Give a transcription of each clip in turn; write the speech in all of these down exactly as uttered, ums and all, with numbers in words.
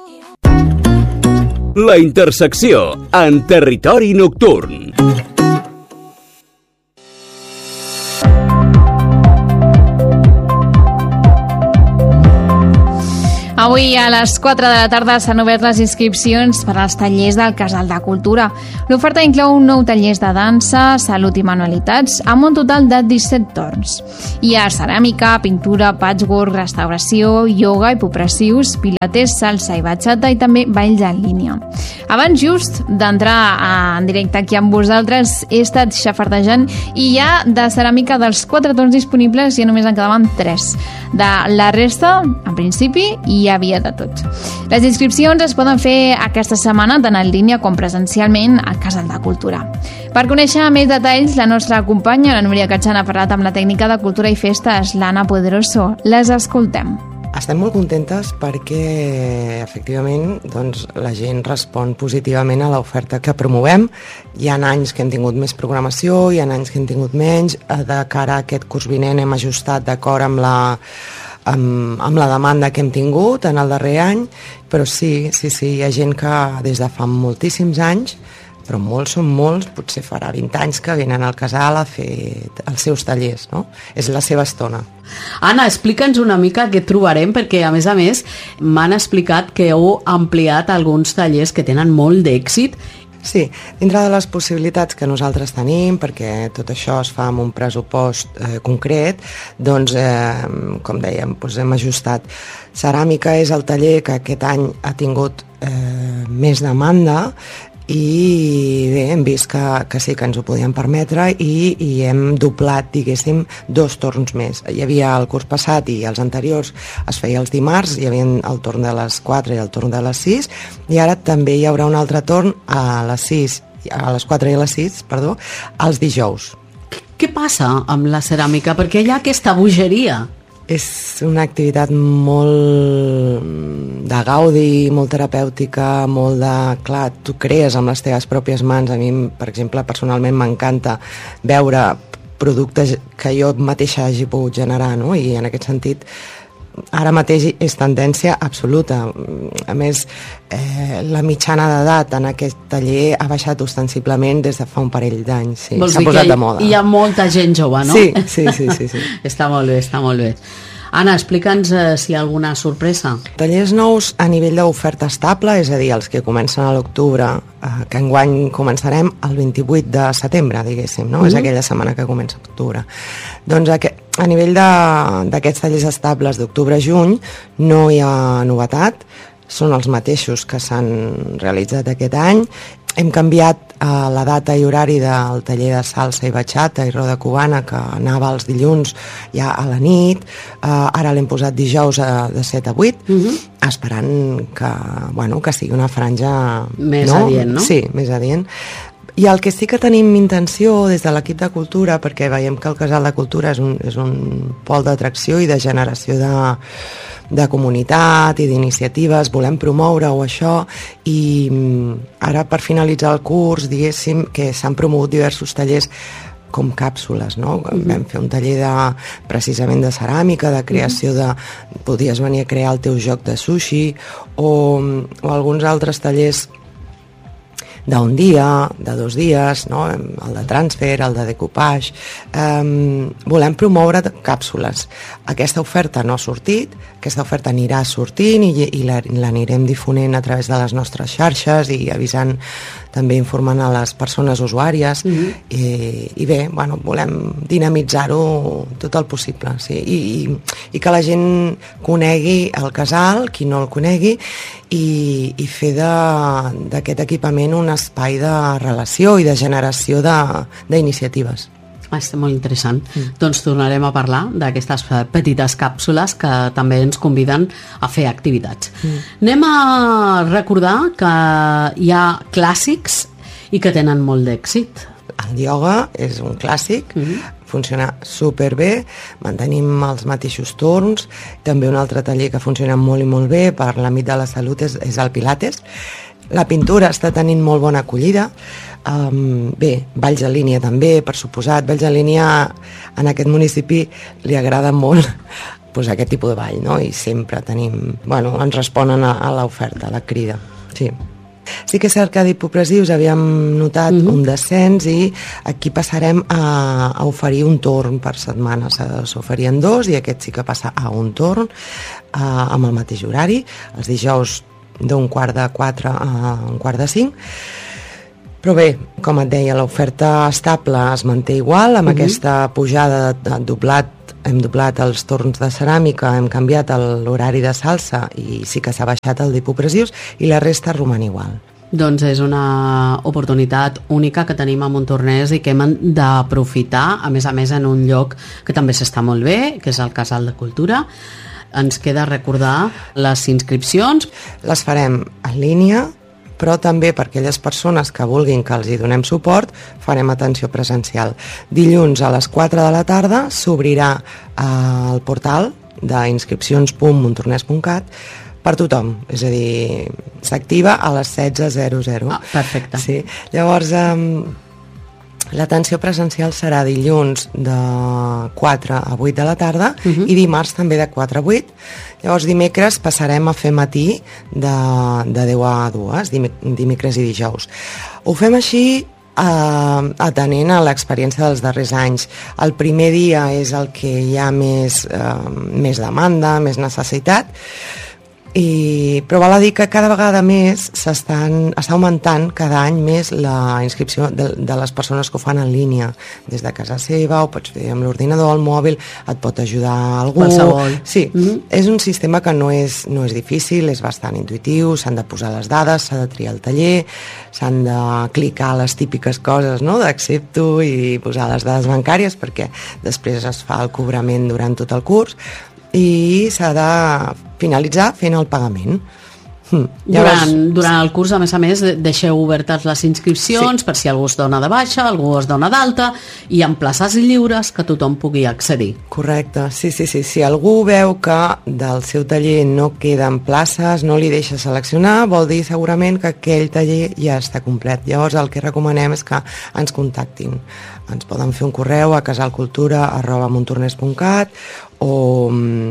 La intersecció en territori nocturn. Avui a les quatre de la tarda s'han obert les inscripcions per als tallers del Casal de Cultura. L'oferta inclou un nou tallers de dansa, salut i manualitats, amb un total de disset torns. Hi ha ceràmica, pintura, patchwork, restauració, ioga, hipopressius, pilates, salsa i bachata i també balls en línia. Abans just d'entrar en directe aquí amb vosaltres he estat xafardejant i hi ha de ceràmica dels quatre torns disponibles i només en quedaven tres. De la resta, en principi, hi havia de tot. Les inscripcions es poden fer aquesta setmana tant en línia com presencialment al Casal de Cultura. Per conèixer més detalls, la nostra companya, la Núria Catxan, ha parlat amb la tècnica de Cultura i Festes, l'Anna Poderoso. Les escoltem. Estem molt contentes perquè, efectivament, doncs, la gent respon positivament a l'oferta que promovem. Hi ha anys que hem tingut més programació, hi ha anys que hem tingut menys. De cara a aquest curs vinent hem ajustat d'acord amb la, amb, amb la demanda que hem tingut en el darrer any, però sí, sí, sí, hi ha gent que des de fa moltíssims anys, però molts són molts, potser farà vint anys que venen al casal a fer els seus tallers, no? És la seva estona. Anna, explica'ns una mica què trobarem, perquè a més a més m'han explicat que heu ampliat alguns tallers que tenen molt d'èxit. Sí, dintre de les possibilitats que nosaltres tenim, perquè tot això es fa amb un pressupost eh, concret, doncs, eh, com dèiem, doncs hem ajustat. Ceràmica és el taller que aquest any ha tingut eh, més demanda, i bé, hem vist que, que sí que ens ho podíem permetre i, i hem doblat, diguéssim, dos torns més. Hi havia el curs passat i els anteriors es feia els dimarts, hi havia el torn de les quatre i el torn de les sis, i ara també hi haurà un altre torn a les sis, a les quatre i a les sis, perdó, els dijous. Què passa amb la ceràmica? Perquè hi ha aquesta bogeria. És una activitat molt de gaudi, molt terapèutica, molt de... Clar, tu crees amb les teves pròpies mans. A mi, per exemple, personalment m'encanta veure productes que jo mateixa hagi pogut generar, no? I en aquest sentit, ara mateix és tendència absoluta. A més, eh, la mitjana d'edat en aquest taller ha baixat ostensiblement des de fa un parell d'anys. Sí, s'ha posat de moda. Hi ha molta gent jove, no? Sí, sí, sí, sí, sí. Està molt bé, està molt bé. Anna, explica'ns eh, si hi ha alguna sorpresa. Tallers nous a nivell d'oferta estable, és a dir, els que comencen a l'octubre, eh, que enguany començarem el vint-i-vuit de setembre, diguéssim, no? Mm. És aquella setmana que comença octubre. Doncs a nivell d'aquests tallers estables d'octubre a juny no hi ha novetat, són els mateixos que s'han realitzat aquest any. Hem canviat eh, la data i horari del taller de salsa i bachata i roda cubana, que anava els dilluns ja a la nit. Eh, ara l'hem posat dijous a, de set a vuit, uh-huh. esperant que, bueno, que sigui una franja... Més no? adient, no? Sí, més adient. I el que sí que tenim intenció des de l'equip de cultura, perquè veiem que el Casal de Cultura és un, és un pol d'atracció i de generació de, de comunitat i d'iniciatives, volem promoure-ho això, i ara per finalitzar el curs, diguéssim, que s'han promogut diversos tallers com càpsules, no? Mm-hmm. Vam fer un taller de, precisament de ceràmica, de creació de... Podies venir a crear el teu joc de sushi, o, o alguns altres tallers d'un dia, de dos dies, no? El de transfer, el de decoupage. Um, volem promoure càpsules. Aquesta oferta no ha sortit, aquesta oferta anirà sortint i, i l'anirem difonent a través de les nostres xarxes i avisant, també informant a les persones usuàries. Mm-hmm. I, i bé, bueno, volem dinamitzar-ho tot el possible, sí? I, i, i que la gent conegui el casal, qui no el conegui, i, i fer d'aquest equipament un espai de relació i de generació d'iniciatives. Està molt interessant. Mm. Doncs tornarem a parlar d'aquestes petites càpsules que també ens conviden a fer activitats. Mm. Anem a recordar que hi ha clàssics i que tenen molt d'èxit. El ioga és un clàssic, mm-hmm. funciona superbé, mantenim els mateixos torns. També un altre taller que funciona molt i molt bé per l'àmbit de la salut és, és el pilates. La pintura està tenint molt bona acollida. Um, bé, balls en línia també, per suposat. Balls en línia en aquest municipi li agrada molt pues, aquest tipus de ball, no? I sempre tenim, bueno, ens responen a, a l'oferta, a la crida, sí. Sí que és cert que d'hipopresius havíem notat uh-huh. un descens i aquí passarem a, a oferir un torn per setmana. S'oferien dos i aquest sí que passa a un torn a, amb el mateix horari, els dijous d'un quart de quatre a un quart de cinc. Però bé, com et deia, l'oferta estable es manté igual, amb uh-huh. aquesta pujada de, de doblat, hem doblat els torns de ceràmica, hem canviat l'horari de salsa i sí que s'ha baixat el d'hipopresius i la resta roman igual. Doncs és una oportunitat única que tenim a Montornès i que hem d'aprofitar, a més a més en un lloc que també s'està molt bé, que és el Casal de Cultura. Ens queda recordar les inscripcions. Les farem en línia, però també per aquelles persones que vulguin que els hi donem suport, farem atenció presencial. Dilluns a les quatre de la tarda s'obrirà el portal d'inscripcions punt montornès punt cat per tothom, és a dir, s'activa a les setze zero zero. Ah, perfecte. Sí. Llavors, eh, l'atenció presencial serà dilluns de quatre a vuit de la tarda uh-huh. i dimarts també de quatre a vuit. Llavors dimecres passarem a fer matí de, de deu a dues, dimecres i dijous. Ho fem així eh, atenent a l'experiència dels darrers anys. El primer dia és el que hi ha més, eh, més demanda, més necessitat, I, però val a dir que cada vegada més s'estan, està augmentant cada any més la inscripció de, de les persones que ho fan en línia des de casa seva, ho pots fer amb l'ordinador, el mòbil, et pot ajudar algú. Qualsevol. Sí, mm-hmm. És un sistema que no és, no és difícil, és bastant intuïtiu, s'han de posar les dades, s'ha de triar el taller, s'han de clicar les típiques coses, no?, d'accepto i posar les dades bancàries perquè després es fa el cobrament durant tot el curs i s'ha de finalitzar fent el pagament. Hm. Llavors, durant, durant el curs, a més a més, deixeu obertes les inscripcions, sí, per si algú es dona de baixa, algú es dona d'alta, i amb places lliures que tothom pugui accedir. Correcte, sí, sí, sí. Si algú veu que del seu taller no queden places, no li deixa seleccionar, vol dir segurament que aquell taller ja està complet. Llavors el que recomanem és que ens contactin. Ens poden fer un correu a casalcultura arroba montornès punt cat o,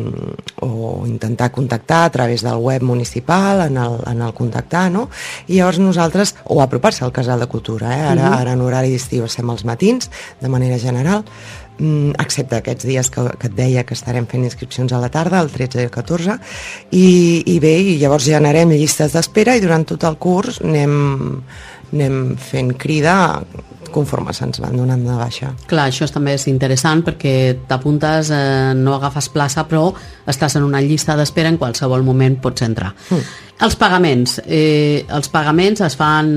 o intentar contactar a través del web municipal en el, en el contactar, no? I llavors nosaltres, o apropar-se al Casal de Cultura, eh? Ara, uh-huh. ara en horari d'estiu estem als matins, de manera general, excepte aquests dies que, que et deia que estarem fent inscripcions a la tarda, el tretze i el catorze, i, i bé, i llavors generem llistes d'espera i durant tot el curs anem, anem fent crida conforme se'ns van donant de baixa. Clar, això també és interessant perquè t'apuntes, eh, no agafes plaça, però estàs en una llista d'espera, en qualsevol moment pots entrar. Mm. Els pagaments. Eh, els pagaments es fan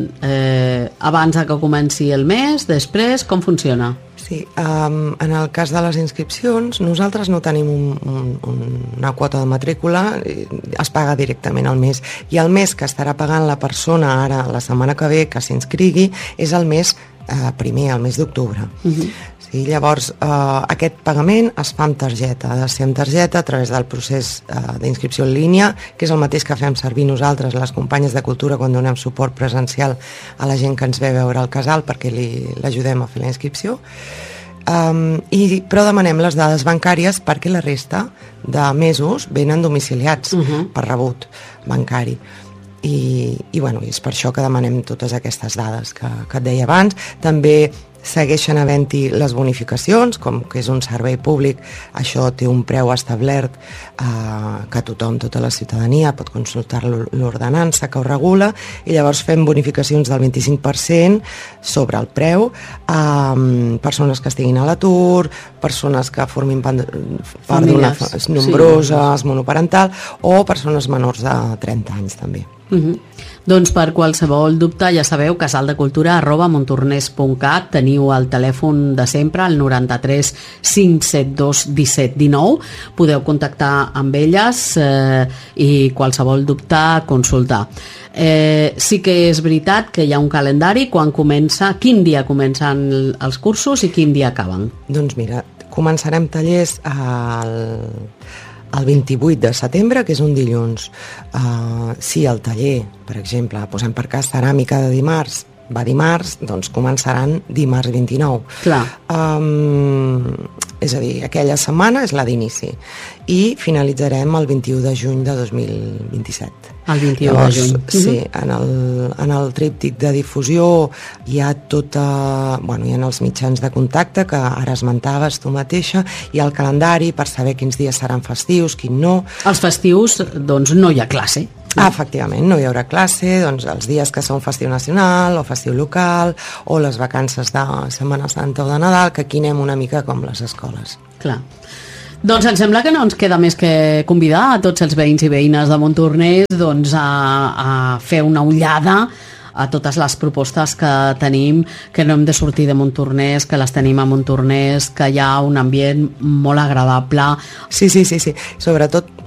eh, abans que comenci el mes, després, com funciona? Sí, um, en el cas de les inscripcions, nosaltres no tenim un, un, una quota de matrícula, es paga directament al mes, i el mes que estarà pagant la persona ara, la setmana que ve, que s'inscrigui, és el mes eh, primer, el mes d'octubre. Uh-huh. Sí, llavors, eh, aquest pagament es fa amb targeta, ha de ser amb targeta a través del procés eh, d'inscripció en línia, que és el mateix que fem servir nosaltres, les companyes de cultura, quan donem suport presencial a la gent que ens ve a veure al casal perquè li, l'ajudem a fer la inscripció. Um, i, però demanem les dades bancàries perquè la resta de mesos venen domiciliats uh-huh. per rebut bancari. I, i, bueno, és per això que demanem totes aquestes dades que, que et deia abans. També segueixen havent-hi les bonificacions, com que és un servei públic, això té un preu establert eh, que tothom, tota la ciutadania pot consultar l'ordenança que ho regula, i llavors fem bonificacions del vint-i-cinc per cent sobre el preu a um, persones que estiguin a l'atur, persones que formin part d'una nombrosa, sí, monoparental, o persones menors de trenta anys també. Uh-huh. Doncs per qualsevol dubte, ja sabeu, casaldecultura arroba montornès punt cat, teniu el telèfon de sempre, el noranta-tres cinc set dos disset dinou, podeu contactar amb elles eh, i qualsevol dubte consultar. Eh, sí que és veritat que hi ha un calendari, quan comença, quin dia comencen els cursos i quin dia acaben? Doncs mira, començarem tallers al... el vint-i-vuit de setembre, que és un dilluns. Uh, si el taller, per exemple, posem per cas ceràmica de dimarts, va dimarts, doncs començaran dimarts vint-i-nou. Clar. Um, és a dir, aquella setmana és la d'inici i finalitzarem el vint-i-u de juny de dos mil vint-i-set. El vint-i-u Llavors, de juny. Sí, en el, en el tríptic de difusió hi ha tota, bueno, hi ha els mitjans de contacte que ara esmentaves tu mateixa, hi ha el calendari per saber quins dies seran festius, quin no. Els festius, doncs, no hi ha classe. Ah, efectivament, no hi haurà classe, doncs els dies que són festiu nacional o festiu local o les vacances de Setmana Santa o de Nadal, que aquí anem una mica com les escoles. Clar. Doncs em sembla que no ens queda més que convidar a tots els veïns i veïnes de Montornès doncs, a, a fer una ullada a totes les propostes que tenim, que no hem de sortir de Montornès, que les tenim a Montornès, que hi ha un ambient molt agradable. Sí, sí, sí, sí. Sobretot